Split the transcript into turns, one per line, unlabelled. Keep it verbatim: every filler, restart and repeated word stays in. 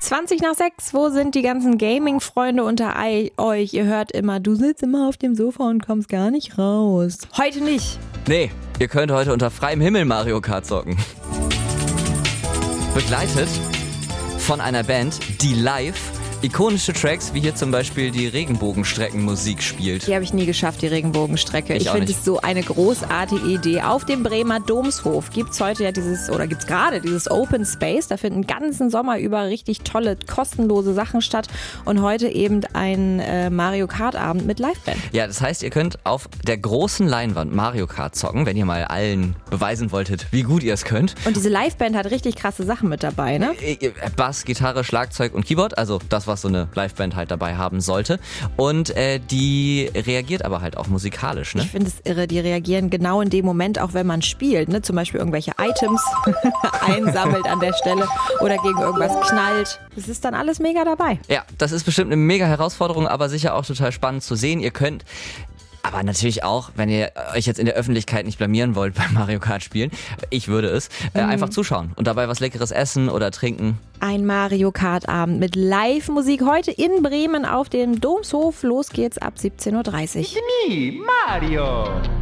zwanzig nach sechs, wo sind die ganzen Gaming-Freunde unter euch? Ihr hört immer, du sitzt immer auf dem Sofa und kommst gar nicht raus. Heute nicht.
Nee, ihr könnt heute unter freiem Himmel Mario Kart zocken. Begleitet von einer Band, die live ikonische Tracks, wie hier zum Beispiel die Regenbogenstreckenmusik spielt.
Die habe ich nie geschafft, die Regenbogenstrecke. Ich, ich finde es so eine großartige Idee. Auf dem Bremer Domshof gibt es heute ja dieses, oder gibt es gerade dieses Open Space. Da finden den ganzen Sommer über richtig tolle, kostenlose Sachen statt. Und heute eben ein äh, Mario Kart Abend mit Liveband.
Ja, das heißt, ihr könnt auf der großen Leinwand Mario Kart zocken, wenn ihr mal allen beweisen wolltet, wie gut ihr es könnt.
Und diese Liveband hat richtig krasse Sachen mit dabei, ne?
Bass, Gitarre, Schlagzeug und Keyboard, also das, was so eine Liveband halt dabei haben sollte. Und äh, die reagiert aber halt auch musikalisch, ne?
Ich finde es irre, die reagieren genau in dem Moment, auch wenn man spielt, ne? Zum Beispiel irgendwelche Items einsammelt an der Stelle oder gegen irgendwas knallt. Das ist dann alles mega dabei.
Ja, das ist bestimmt eine mega Herausforderung, aber sicher auch total spannend zu sehen. Ihr könnt aber natürlich auch, wenn ihr euch jetzt in der Öffentlichkeit nicht blamieren wollt beim Mario Kart spielen, ich würde es, äh, mhm. einfach zuschauen und dabei was Leckeres essen oder trinken.
Ein Mario Kart Abend mit Live-Musik heute in Bremen auf dem Domshof. Los geht's ab siebzehn Uhr dreißig.
It's me, Mario.